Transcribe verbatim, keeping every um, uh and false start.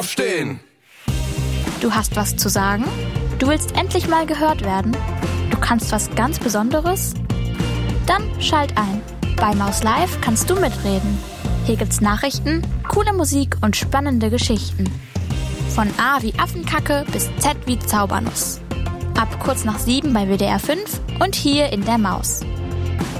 Aufstehen! Du hast was zu sagen? Du willst endlich mal gehört werden? Du kannst was ganz Besonderes? Dann schalt ein. Bei Maus Live kannst du mitreden. Hier gibt's Nachrichten, coole Musik und spannende Geschichten. Von A wie Affenkacke bis Z wie Zaubernuss. Ab kurz nach sieben bei W D R fünf und hier in der Maus.